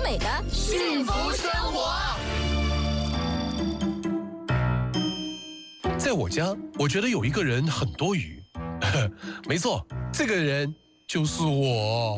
美的幸福生活。 在我家，我觉得有一个人很多余。没错，这个人就是我。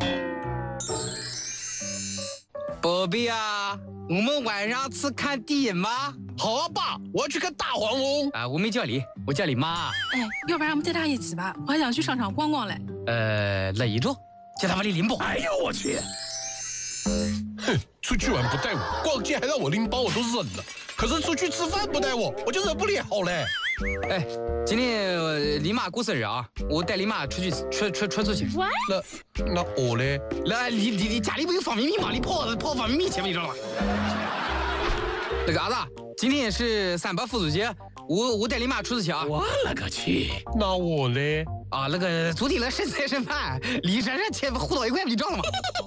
宝贝啊，我们晚上去看电影吗？ 好啊，爸，我要去看大黄蜂。 啊，我没叫你，我叫你妈。 哎，要不然我们带他一起吧，我还想去商场逛逛嘞。 累着，叫他把你拎包。 哎呦我去！哼，出去玩不带我，逛街还让我拎包，我都忍了。可是出去吃饭不带我，我就忍不了嘞。 哎，今天你妈过生日啊，我带你妈出去穿出去。 那我嘞？ 那你家里不有方便面吗？你跑方便面去吧，你知道吗？那个儿子，今天是3八妇孺节，我带你妈出去吃啊。 我勒个去！那我嘞？ 啊，那个昨天那剩菜剩饭，李珊珊钱糊到一块，你知道了吗？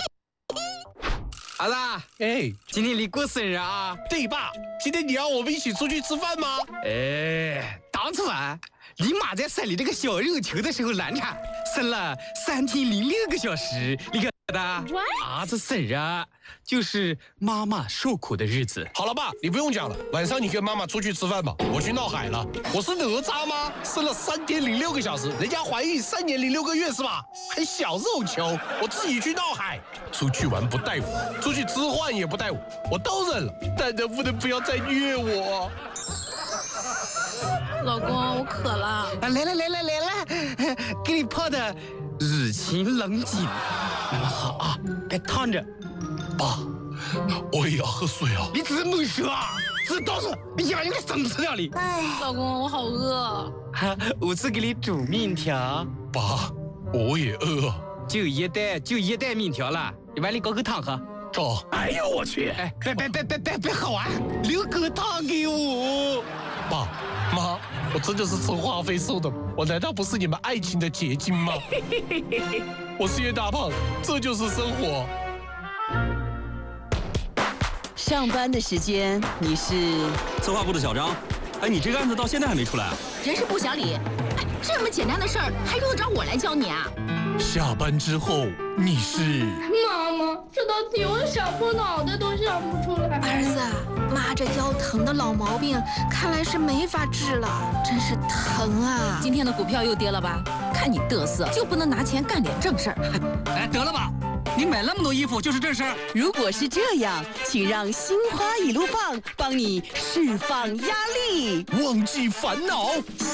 儿子， 哎， 今天你过生日啊？ 对爸，今天你要我们一起出去吃饭吗？ 哎，当初啊，你妈在生你这个小肉球的时候难产，生了3天06个小时，你看的。儿子生日啊，就是妈妈受苦的日子。 好了爸，你不用讲了，晚上你跟妈妈出去吃饭吧，我去闹海了。我是哪吒吗？生了3天06个小时，人家怀孕3年06个月是吧？还小肉球，我自己去闹海。出去玩不带我，出去吃饭也不带我，我都忍了，但能不能不要再虐我？ 老公，我渴了。 啊，来，给你泡的日清冷饮，慢慢喝啊，别烫着。 爸，我也要喝水啊！ 你这没说啊，这倒是你把你给生死了你。 老公，我好饿。 我去给你煮面条。 爸，我也饿。 就一袋面条了，你碗里搞口汤喝。 走。哎呦我去！ 哎，别喝完，留口汤给我。 爸妈，我真的是充话费送的，我难道不是你们爱情的结晶吗？我是叶大胖，这就是生活。 上班的时间你是策划部的小张。哎，你这个案子到现在还没出来啊？ 人事部小李，哎，这么简单的事儿还用得着我来教你啊？ 下班之后你是？ 妈妈，这道题我想破脑袋都想不出来。 儿子，妈这腰疼的老毛病看来是没法治了，真是疼啊！ 今天的股票又跌了吧？看你嘚瑟，就不能拿钱干点正事儿？ 哎，得了吧，你买那么多衣服就是正事儿。 如果是这样，请让心花一路放帮你释放压力， 忘记烦恼。